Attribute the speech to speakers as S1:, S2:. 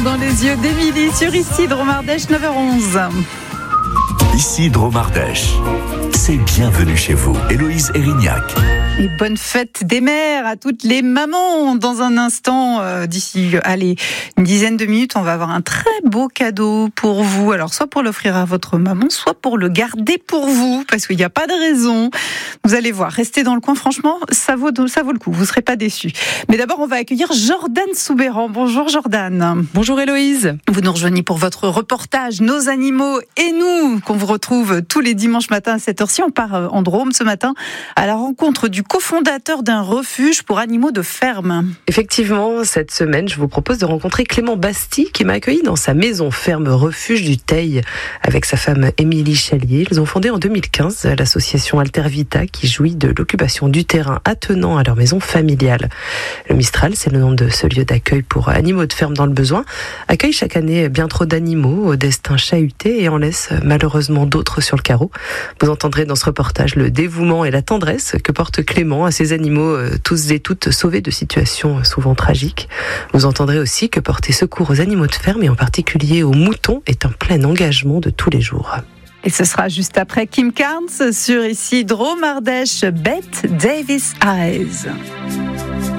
S1: dans les yeux d'Émilie sur Ici Dromardèche 9h11.
S2: Ici Dromardèche, c'est bienvenue chez vous. Héloïse Erignac.
S1: Et bonne fête des mères à toutes les mamans. Dans un instant, d'ici une dizaine de minutes, on va avoir un très beau cadeau pour vous. Alors, soit pour l'offrir à votre maman, soit pour le garder pour vous, parce qu'il n'y a pas de raison. Vous allez voir, restez dans le coin. Franchement, ça vaut le coup. Vous ne serez pas déçus. Mais d'abord, on va accueillir Jordan Soubéran. Bonjour Jordan.
S3: Bonjour Héloïse.
S1: Vous nous rejoignez pour votre reportage Nos animaux et nous, qu'on vous retrouve tous les dimanches matins à cette heure-ci. On part en Drôme ce matin à la rencontre du cofondateur d'un refuge pour animaux de ferme.
S3: Effectivement, cette semaine, je vous propose de rencontrer Clément Basti qui m'a accueilli dans sa maison ferme refuge du Teil avec sa femme Émilie Chalier. Ils ont fondé en 2015 l'association Altervita qui jouit de l'occupation du terrain attenant à leur maison familiale. Le Mistral, c'est le nom de ce lieu d'accueil pour animaux de ferme dans le besoin, accueille chaque année bien trop d'animaux au destin chahuté et en laisse malheureusement d'autres sur le carreau. Vous entendrez dans ce reportage le dévouement et la tendresse que porte Clément à ces animaux tous et toutes sauvés de situations souvent tragiques. Vous entendrez aussi que porter secours aux animaux de ferme et en particulier aux moutons est un plein engagement de tous les jours.
S1: Et ce sera juste après Kim Carnes sur Ici Dromardèche, Bette Davis Eyes.